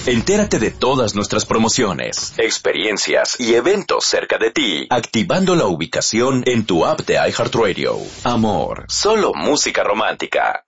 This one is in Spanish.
Entérate de todas nuestras promociones, experiencias y eventos cerca de ti, activando la ubicación en tu app de iHeartRadio. Amor, solo música romántica.